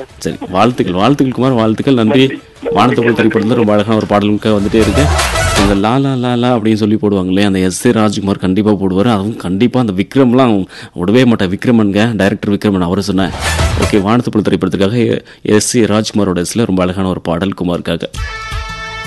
சரி, வாழ்த்துக்கள் வாழ்த்துக்கள் குமார், வாழ்த்துக்கள், நன்றி. வானத்துக்குள் திரைப்படத்தில் ரொம்ப அழகான ஒரு பாடலுக்கு வந்துட்டே இருக்கு. இந்த லா லா லா லா அப்படின்னு சொல்லி போடுவாங்களே, அந்த எஸ் ஏ ராஜ்குமார் கண்டிப்பாக போடுவார். அதுவும் கண்டிப்பாக அந்த விக்ரம்லாம் விடவே மாட்டேன். விக்ரமனுங்க, டைரக்டர் விக்ரமன், அவரை சொன்னேன். ஓகே, வானத்துக்குள் திரைப்படத்துக்காக எஸ் ஏ ராஜ்குமாரோட இசையில் ரொம்ப அழகான ஒரு பாடல் குமாருக்காக.